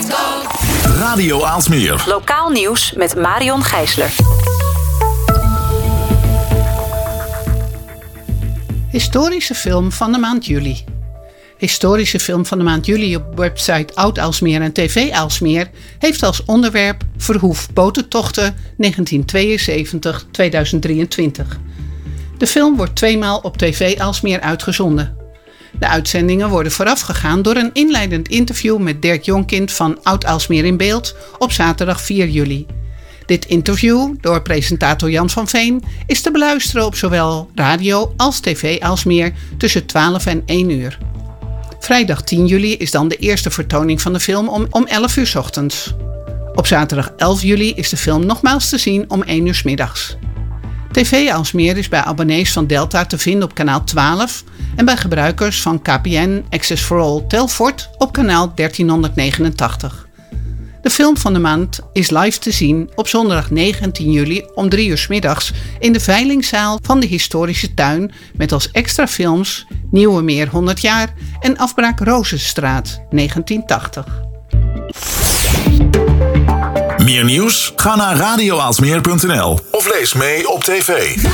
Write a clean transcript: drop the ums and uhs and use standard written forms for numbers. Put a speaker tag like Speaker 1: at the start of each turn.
Speaker 1: Radio Aalsmeer.
Speaker 2: Lokaal nieuws met Marion Gijsler.
Speaker 3: Historische film van de maand juli. Historische film van de maand juli op website Oud Aalsmeer en TV Aalsmeer heeft als onderwerp Verhoef Botentochten 1972-2023. De film wordt 2 maal op TV Aalsmeer uitgezonden. De uitzendingen worden voorafgegaan door een inleidend interview met Dirk Jonkind van Oud Aalsmeer in Beeld op zaterdag 4 juli. Dit interview, door presentator Jan van Veen, is te beluisteren op zowel radio als TV Aalsmeer tussen 12 en 1 uur. Vrijdag 10 juli is dan de eerste vertoning van de film om 11 uur 's ochtends. Op zaterdag 11 juli is de film nogmaals te zien om 1 uur 's middags. TV Aalsmeer is bij abonnees van Delta te vinden op kanaal 12 en bij gebruikers van KPN Access for All Telfort op kanaal 1389. De film van de maand is live te zien op zondag 19 juli om 3 uur 's middags in de veilingzaal van de Historische Tuin met als extra films Nieuwe Meer 100 jaar en Afbraak Rozenstraat 1980.
Speaker 1: Meer nieuws? Ga naar radioaalsmeer.nl of lees mee op tv.